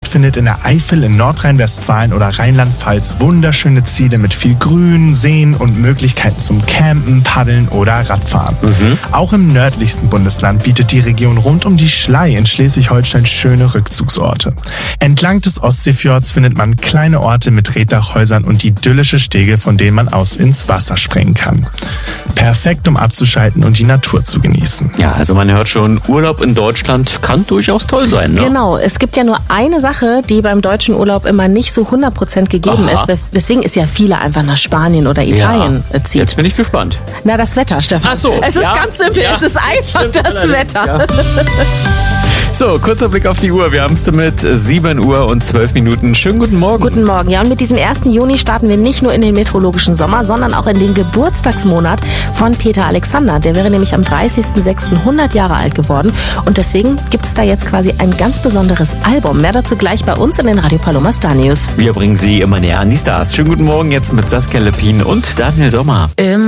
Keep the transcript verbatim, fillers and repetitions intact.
findet in der Eifel, in Nordrhein-Westfalen oder Rheinland-Pfalz wunderschöne Ziele mit viel Grün, Seen und Möglichkeiten zum Campen, Paddeln oder Radfahren. Mhm. Auch im nördlichsten Bundesland bietet die Region rund um die Schlei in Schleswig-Holstein schöne Rückzugsorte. Entlang des Ostseefjords findet man kleine Orte mit Reetdachhäusern und idyllische Stege, von denen man aus ins Wasser springen kann. Perfekt, um abzuschalten und die Natur zu genießen. Ja, also man hört schon, Urlaub in Deutschland kann durchaus toll sein, ne? Genau, es gibt ja nur eine Sache, die beim deutschen Urlaub immer nicht so hundert Prozent gegeben Aha. ist, weswegen es ja viele einfach nach Spanien oder Italien ja. ziehen. Jetzt bin ich gespannt. Na, das Wetter, Stefan. Ach so, es ist ja. ganz simpel, ja. es ist einfach Stimmt, das Wetter. Ja. So, kurzer Blick auf die Uhr. Wir haben es damit sieben Uhr und zwölf Minuten. Schönen guten Morgen. Guten Morgen. Ja, und mit diesem ersten Juni starten wir nicht nur in den meteorologischen Sommer, sondern auch in den Geburtstagsmonat von Peter Alexander. Der wäre nämlich am dreißigsten sechsten hundert Jahre alt geworden. Und deswegen gibt es da jetzt quasi ein ganz besonderes Album. Mehr dazu gleich bei uns in den Radio Paloma Star News. Wir bringen Sie immer näher an die Stars. Schönen guten Morgen jetzt mit Saskia Lepin und Daniel Sommer. Im